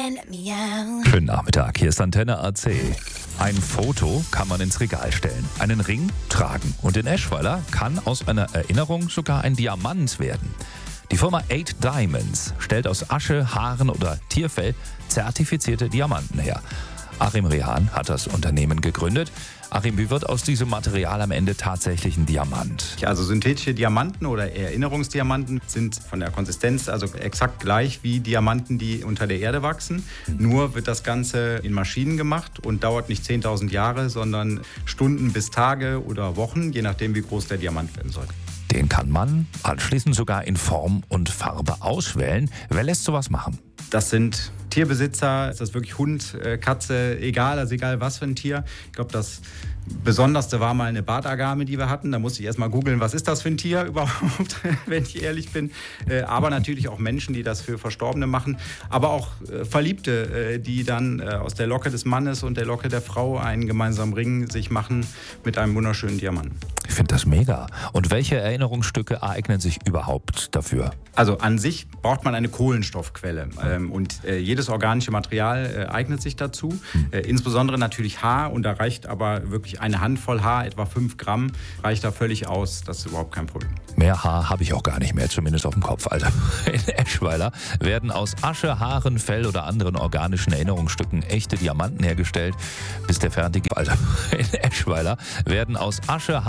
Schönen Nachmittag, hier ist Antenne AC. Ein Foto kann man ins Regal stellen, einen Ring tragen und in Eschweiler kann aus einer Erinnerung sogar ein Diamant werden. Die Firma 8 Diamonds stellt aus Asche, Haaren oder Tierfell zertifizierte Diamanten her. Achim Rehan hat das Unternehmen gegründet. Achim, wie wird aus diesem Material am Ende tatsächlich ein Diamant? Also synthetische Diamanten oder Erinnerungsdiamanten sind von der Konsistenz also exakt gleich wie Diamanten, die unter der Erde wachsen. Nur wird das Ganze in Maschinen gemacht und dauert nicht 10.000 Jahre, sondern Stunden bis Tage oder Wochen, je nachdem, wie groß der Diamant werden soll. Den kann man anschließend sogar in Form und Farbe auswählen. Wer lässt sowas machen? Das sind Tierbesitzer, ist das wirklich Hund, Katze, egal was für ein Tier. Ich glaube, das Besonderste war mal eine Bartagame, die wir hatten. Da musste ich erst mal googeln, was ist das für ein Tier überhaupt, wenn ich ehrlich bin. Aber natürlich auch Menschen, die das für Verstorbene machen. Aber auch Verliebte, die dann aus der Locke des Mannes und der Locke der Frau einen gemeinsamen Ring sich machen mit einem wunderschönen Diamanten. Ich finde das mega. Und welche Erinnerungsstücke eignen sich überhaupt dafür? Also an sich braucht man eine Kohlenstoffquelle. Und jedes organische Material eignet sich dazu. Insbesondere natürlich Haar. Und da reicht aber wirklich eine Handvoll Haar, etwa 5 Gramm, reicht da völlig aus. Das ist überhaupt kein Problem. Mehr Haar habe ich auch gar nicht mehr, zumindest auf dem Kopf. Also in Eschweiler werden aus Asche, Haaren, Fell oder anderen organischen Erinnerungsstücken echte Diamanten hergestellt. Bis der fertige... Also in Eschweiler werden aus Asche,